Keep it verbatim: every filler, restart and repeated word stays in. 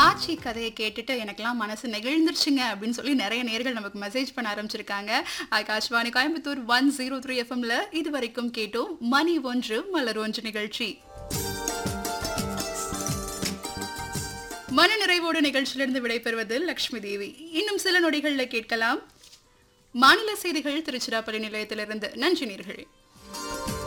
ஆச்சி கதையை கேட்டுட்டு எனக்கெல்லாம் மனசு நெகிழ்ந்துருச்சுங்க அப்படின்னு சொல்லி நிறைய நேர்கள் நமக்கு மெசேஜ் பண்ண ஆரம்பிச்சிருக்காங்க. Akashvani Coimbatore one zero three எஃப்எம்ல இது வரைக்கும் கேட்டோம் மணி ஒன்று மலர் ஒன்று நிகழ்ச்சி. மன நிறைவோடு நிகழ்ச்சியிலிருந்து விடைபெறுவது லட்சுமி தேவி. இன்னும் சில நொடிகளில் கேட்கலாம் மாநில செய்திகள் திருச்சிராப்பள்ளி நிலையத்திலிருந்து. நன்றி நேயர்களே.